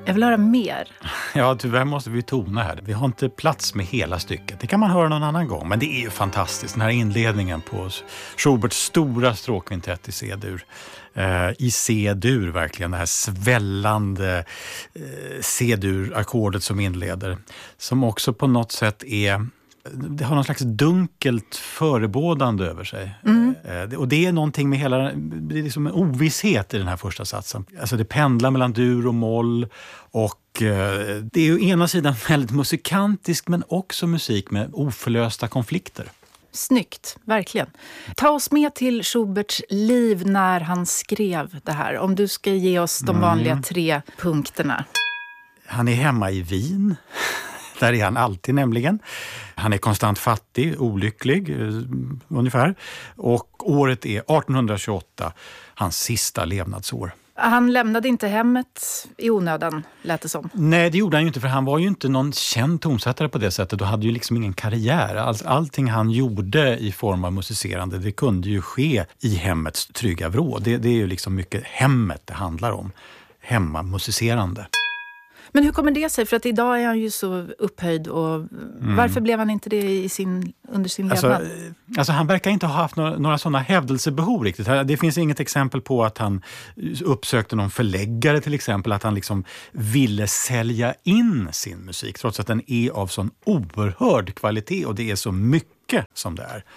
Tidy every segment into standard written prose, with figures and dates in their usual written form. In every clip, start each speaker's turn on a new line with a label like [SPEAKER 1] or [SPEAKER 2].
[SPEAKER 1] Jag vill höra mer.
[SPEAKER 2] Ja, tyvärr måste vi tona här. Vi har inte plats med hela stycket. Det kan man höra någon annan gång. Men det är ju fantastiskt. Den här inledningen på Schuberts stora stråkkvintett i C-dur. I C-dur verkligen. Det här svällande C-dur-ackordet som inleder. Som också på något sätt det har någon slags dunkelt förebådande över sig. Och det är någonting med det är liksom en ovisshet i den här första satsen. Alltså det pendlar mellan dur och moll och det är ju ena sidan väldigt musikantisk men också musik med oförlösta konflikter.
[SPEAKER 1] Snyggt, verkligen. Ta oss med till Schuberts liv när han skrev det här. Om du ska ge oss de vanliga 3 punkterna.
[SPEAKER 2] Han är hemma i Wien. Där är han alltid nämligen. Han är konstant fattig, olycklig ungefär. Och året är 1828, hans sista levnadsår.
[SPEAKER 1] Han lämnade inte hemmet i onödan, lät det som.
[SPEAKER 2] Nej, det gjorde han ju inte, för han var ju inte någon känd tonsättare på det sättet och hade ju liksom ingen karriär. Allting han gjorde i form av musicerande, det kunde ju ske i hemmets trygga vrå. Det är ju liksom mycket hemmet det handlar om. Hemmamusicerande.
[SPEAKER 1] Men hur kommer det sig? För att idag är han ju så upphöjd och varför blev han inte det under sin levnad?
[SPEAKER 2] Alltså han verkar inte ha haft några sådana hävdelsebehov riktigt. Det finns inget exempel på att han uppsökte någon förläggare till exempel, att han liksom ville sälja in sin musik trots att den är av sån oerhörd kvalitet och det är så mycket som det är.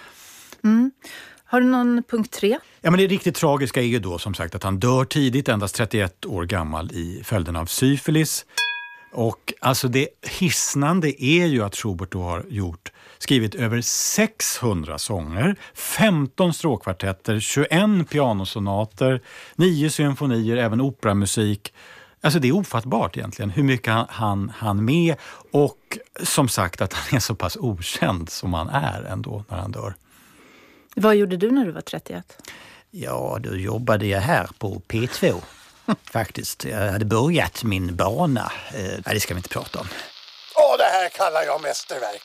[SPEAKER 1] Har du någon punkt 3?
[SPEAKER 2] Ja, men det riktigt tragiska är ju då som sagt att han dör tidigt, endast 31 år gammal i följden av syfilis. Och alltså det hisnande är ju att Schubert då har skrivit över 600 sånger, 15 stråkkvartetter, 21 pianosonater, 9 symfonier, även operamusik. Alltså det är ofattbart egentligen hur mycket han med och som sagt att han är så pass okänd som han är ändå när han dör.
[SPEAKER 1] Vad gjorde du när du var 31?
[SPEAKER 3] Ja, då jobbade jag här på P2 faktiskt. Jag hade börjat min bana. Det ska vi inte prata om.
[SPEAKER 4] Det här kallar jag mästerverk.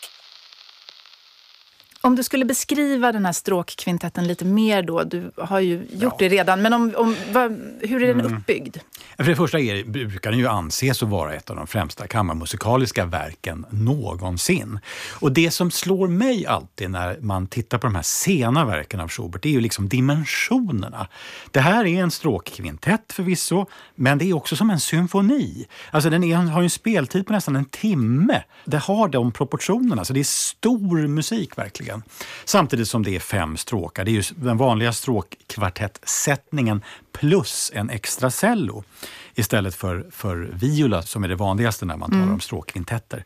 [SPEAKER 1] Om du skulle beskriva den här stråkkvintetten lite mer då, du har ju gjort det redan, men hur är den uppbyggd?
[SPEAKER 2] För det första brukar den ju anses att vara ett av de främsta kammarmusikaliska verken någonsin. Och det som slår mig alltid när man tittar på de här sena verken av Schubert, det är ju liksom dimensionerna. Det här är en stråkkvintett förvisso, men det är också som en symfoni. Alltså har ju en speltid på nästan en timme. Det har de proportionerna, så det är stor musik verkligen. Samtidigt som det är 5 stråkar. Det är ju den vanliga stråkkvartettsättningen plus en extra cello istället för viola som är det vanligaste när man talar om stråkkvintetter.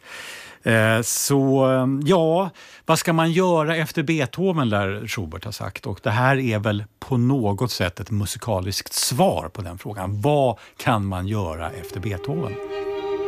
[SPEAKER 2] Vad ska man göra efter Beethoven lär Schubert ha sagt, och det här är väl på något sätt ett musikaliskt svar på den frågan. Vad kan man göra efter Beethoven?